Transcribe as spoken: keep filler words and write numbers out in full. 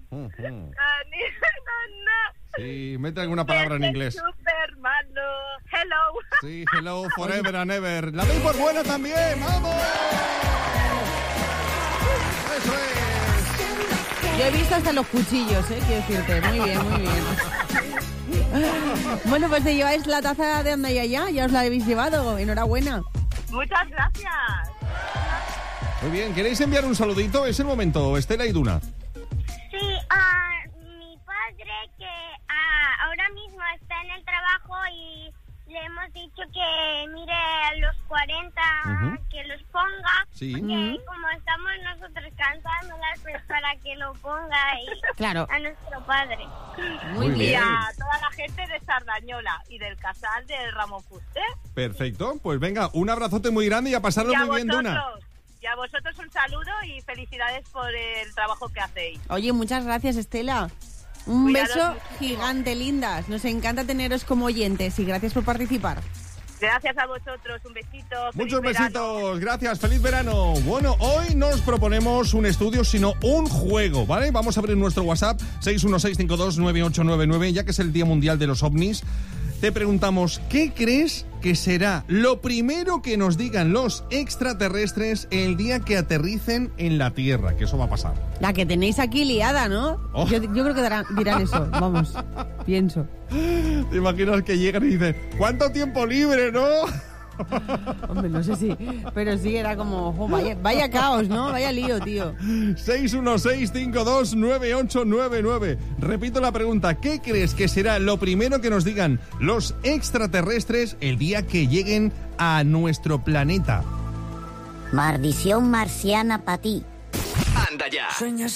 Uh-huh. No, no, no. Sí, mete alguna palabra en inglés. Super malo. Hello. Sí, hello, forever and ever. La doy por buena también, ¡vamos! Eso es. Yo he visto hasta los cuchillos, ¿eh? Quiero decirte, muy bien, muy bien. Bueno, pues te lleváis la taza de Anda y Allá, ya os la habéis llevado, enhorabuena. Muchas gracias. Muy bien, ¿queréis enviar un saludito? Es el momento, Estela y Duna. Sí, a mi padre que uh, ahora mismo está en el trabajo y le hemos dicho que mire a los cuarenta, uh-huh. que los ponga, sí. porque uh-huh. como estamos nosotros cantándolas, pues para que lo ponga y claro. a nuestro padre. Muy, Muy bien. Y a toda la gente de Sardañola y del casal de Ramón Fuster. Perfecto, pues venga, un abrazote muy grande y a pasarlo y muy a bien, Duna. Y a vosotros un saludo y felicidades por el trabajo que hacéis. Oye, muchas gracias, Estela. Un Cuidados beso muchísimo. gigante, lindas. Nos encanta teneros como oyentes y gracias por participar. Gracias a vosotros, un besito. Muchos verano. besitos, gracias, feliz verano. Bueno, hoy no os proponemos un estudio, sino un juego, ¿vale? Vamos a abrir nuestro WhatsApp, seis uno seis cinco dos nueve ocho nueve nueve, ya que es el Día Mundial de los OVNIs. Te preguntamos, ¿qué crees que será lo primero que nos digan los extraterrestres el día que aterricen en la Tierra? Que eso va a pasar. La que tenéis aquí liada, ¿no? Oh. Yo, yo creo que darán, dirán eso, vamos, pienso. ¿Te imaginas que llegan y dicen, ¿cuánto tiempo libre, no? Hombre, no sé si, pero sí era como, oh, vaya, vaya caos, ¿no? Vaya lío, tío. seis uno seis cinco dos nueve ocho nueve nueve. Repito la pregunta, ¿qué crees que será lo primero que nos digan los extraterrestres el día que lleguen a nuestro planeta? Maldición marciana para ti. Anda ya. Sueñas